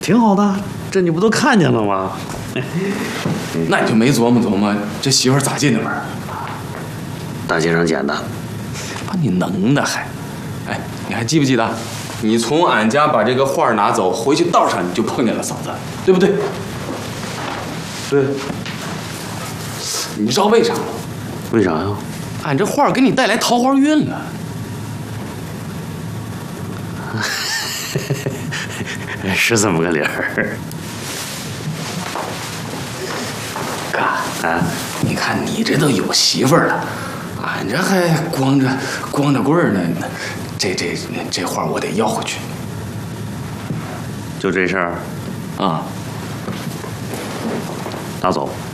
挺好的，这你不都看见了吗？ 那你就没琢磨琢磨这媳妇儿咋进的门？ 大街上捡的。 把你能的还，哎，你还记不记得，你从俺家把这个画拿走，回去道上你就碰见了嫂子，对不对？ 对。 你知道为啥吗？ 为啥呀？ 俺这画给你带来桃花运了。 是这么个理儿。 哥啊，你看你这都有媳妇儿了，俺这还光着棍儿呢。这画我得要回去。 就这事儿啊， 拿走。